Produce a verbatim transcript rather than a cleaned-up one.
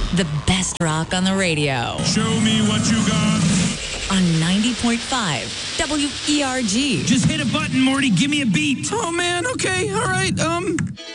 The best rock on the radio. Show me what you got. On ninety point five W E R G. Just hit a button, Morty. Give me a beat. Oh, man. Okay. All right. Um...